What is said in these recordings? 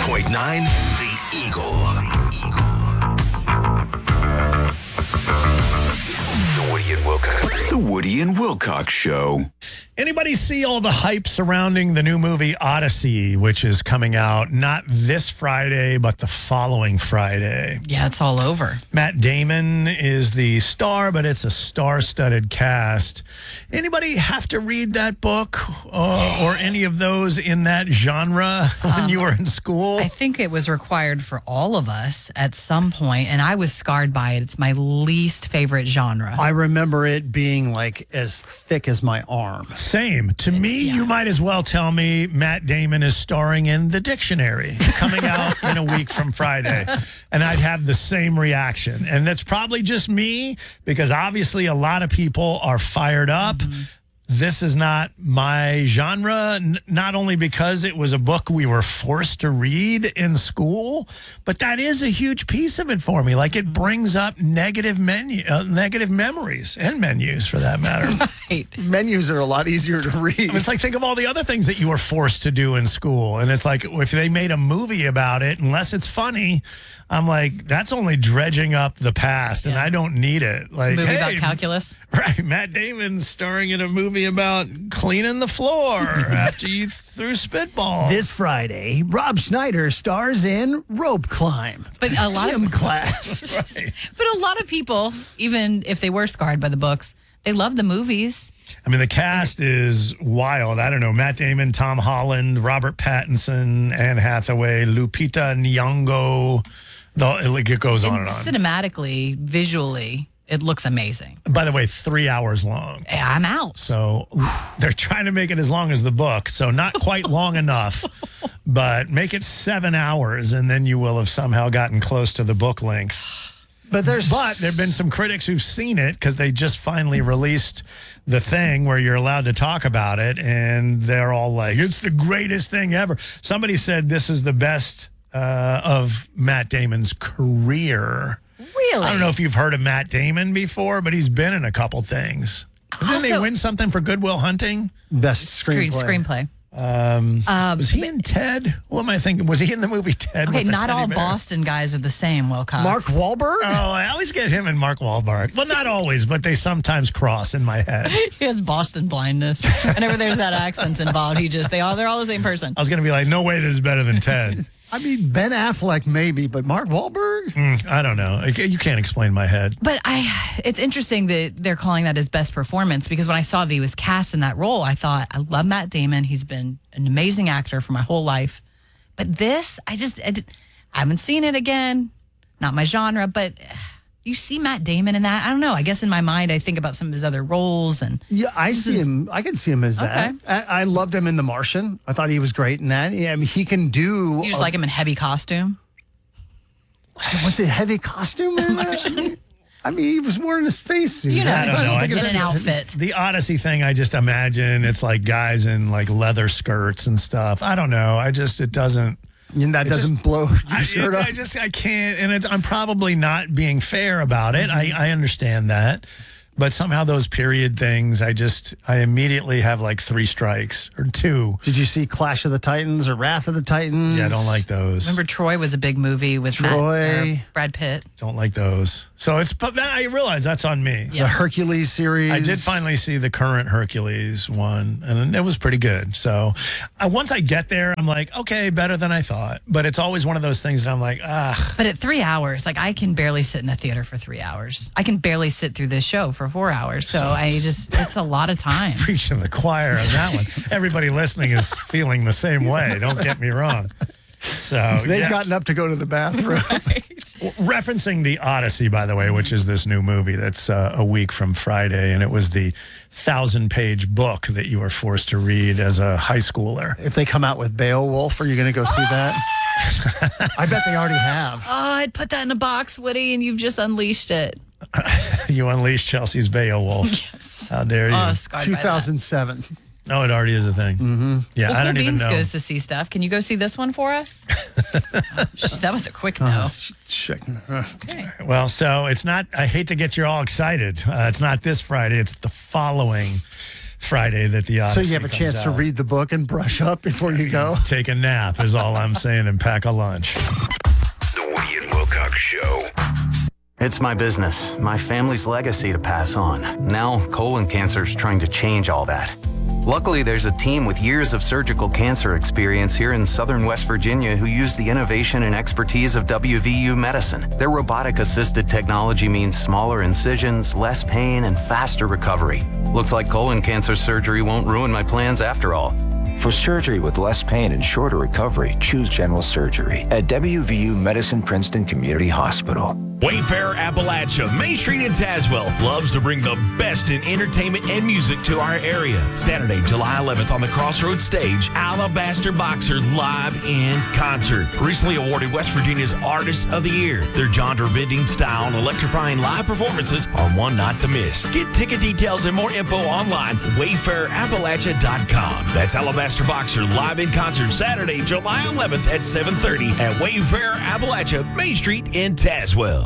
101.9 The Eagle. The Woody and Wilcox Show. Anybody see all the hype surrounding the new movie Odyssey, which is coming out not this Friday, but the following Friday? Yeah, it's all over. Matt Damon is the star, but it's a star-studded cast. Anybody have to read that book or any of those in that genre when you were in school? I think it was required for all of us at some point, and I was scarred by it. It's my least favorite genre. I remember it being like as thick as my arm. Same. To me, you might as well tell me Matt Damon is starring in The Dictionary coming out in a week from Friday. And I'd have the same reaction. And that's probably just me because obviously a lot of people are fired up. This is not my genre, not only because it was a book we were forced to read in school, but that is a huge piece of it for me. Like it brings up negative memories and menus for that matter. Right. Menus are a lot easier to read. I mean, it's like, think of all the other things that you were forced to do in school. And it's like, if they made a movie about it, unless it's funny, I'm like, that's only dredging up the past, and I don't need it. Like, Movie about calculus? Right. Matt Damon's starring in a movie about cleaning the floor after you threw spitballs. This Friday, Rob Schneider stars in Rope Climb. But a lot Gym of class. Right. But a lot of people, even if they were scarred by the books, they love the movies. I mean, the cast is wild. I don't know. Matt Damon, Tom Holland, Robert Pattinson, Anne Hathaway, Lupita Nyong'o. It goes on and on. Cinematically, visually, it looks amazing. By the way, 3 hours long. I'm out. So they're trying to make it as long as the book. So not quite long enough, but make it 7 hours, and then you will have somehow gotten close to the book length. But there have been some critics who've seen it because they just finally released the thing where you're allowed to talk about it, and they're all like, it's the greatest thing ever. Somebody said this is the best of Matt Damon's career. Really? I don't know if you've heard of Matt Damon before, but he's been in a couple things. Didn't they win something for Good Will Hunting? Best Screenplay. Was he in Ted? What am I thinking? Was he in the movie Ted? Okay, with the not teddy all bear? Boston guys are the same, Wilcox. Mark Wahlberg? Oh, I always get him and Mark Wahlberg. Well, not always, but they sometimes cross in my head. He has Boston blindness. Whenever there's that accent involved, they're all the same person. I was going to be like, no way this is better than Ted. I mean, Ben Affleck maybe, but Mark Wahlberg? I don't know. You can't explain my head. But it's interesting that they're calling that his best performance because when I saw that he was cast in that role, I thought, I love Matt Damon. He's been an amazing actor for my whole life. But this, I haven't seen it again. Not my genre, but you see Matt Damon in that. I don't know. I guess in my mind, I think about some of his other roles. And Yeah, I see him. I can see him as that. I loved him in The Martian. I thought he was great in that. Yeah, I mean, he can do. You just like him in heavy costume? Was it heavy costume in that? I mean, he was wearing a spacesuit. You know, I don't know. in an outfit. The Odyssey thing, I just imagine it's like guys in like leather skirts and stuff. I don't know. It doesn't. And that doesn't blow your shirt up. I can't, and I'm probably not being fair about it. I understand that. But somehow those period things, I immediately have like 3 strikes or 2. Did you see Clash of the Titans or Wrath of the Titans? Yeah, I don't like those. Remember Troy was a big movie with Brad Pitt. Don't like those. So I realize that's on me. Yeah. The Hercules series. I did finally see the current Hercules one, and it was pretty good. So once I get there, I'm like, okay, better than I thought. But it's always one of those things that I'm like, But at 3 hours, like I can barely sit in a theater for 3 hours. I can barely sit through this show for 4 hours. So it's a lot of time. Preaching to the choir on that one. Everybody listening is feeling the same way. Don't get me wrong. So They've gotten up to go to the bathroom. Referencing the Odyssey, by the way, which is this new movie that's a week from Friday, and it was the 1,000-page book that you were forced to read as a high schooler. If they come out with Beowulf, are you going to go see that? I bet they already have. Oh, I'd put that in a box, Woody, and you've just unleashed it. You unleashed Chelsea's Beowulf. Yes. How dare you? Oh, scarred by that. 2007. No, it already is a thing. Mm-hmm. Yeah, I don't even Beans know. goes to see stuff. Can you go see this one for us? That was a quick no. Okay. Well, so it's not, I hate to get you all excited. It's not this Friday. It's the following Friday that the Odyssey So you have a comes chance to out. read the book and brush up before you go. Take a nap is all I'm saying, and pack a lunch. The Woody and Wilcox Show. It's my business, my family's legacy to pass on. Now, colon cancer's trying to change all that. Luckily, there's a team with years of surgical cancer experience here in southern West Virginia who use the innovation and expertise of WVU Medicine. Their robotic-assisted technology means smaller incisions, less pain, and faster recovery. Looks like colon cancer surgery won't ruin my plans after all. For surgery with less pain and shorter recovery, choose general surgery at WVU Medicine Princeton Community Hospital. Wayfair Appalachia, Main Street in Tazewell, loves to bring the best in entertainment and music to our area. Saturday, July 11th on the Crossroads stage, Alabaster Boxer live in concert. Recently awarded West Virginia's Artist of the Year. Their genre-bending style and electrifying live performances are one not to miss. Get ticket details and more info online, wayfairappalachia.com. That's Alabaster Boxer live in concert Saturday, July 11th at 7:30 at Wayfair Appalachia, Main Street in Tazewell.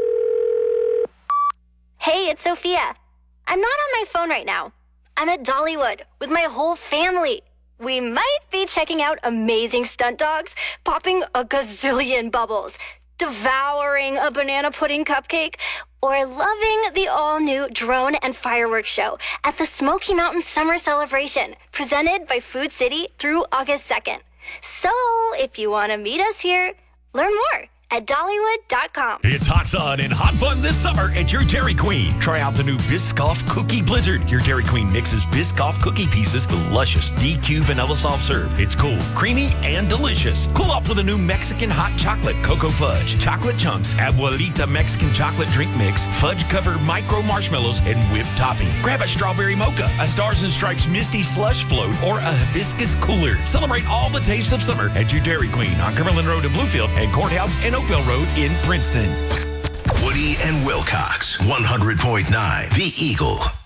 Hey, it's Sophia. I'm not on my phone right now. I'm at Dollywood with my whole family. We might be checking out amazing stunt dogs, popping a gazillion bubbles, devouring a banana pudding cupcake, or loving the all-new drone and fireworks show at the Smoky Mountain Summer Celebration, presented by Food City through August 2nd. So, if you want to meet us here, learn more at Dollywood.com. It's hot sun and hot fun this summer at your Dairy Queen. Try out the new Biscoff Cookie Blizzard. Your Dairy Queen mixes Biscoff cookie pieces with luscious DQ vanilla soft serve. It's cool, creamy, and delicious. Cool off with a new Mexican hot chocolate cocoa fudge, chocolate chunks, Abuelita Mexican chocolate drink mix, fudge-covered micro marshmallows, and whipped topping. Grab a strawberry mocha, a Stars and Stripes Misty slush float, or a hibiscus cooler. Celebrate all the tastes of summer at your Dairy Queen on Cumberland Road in Bluefield and Courthouse and Oakville Road in Princeton. Woody and Wilcox, 100.9 The Eagle.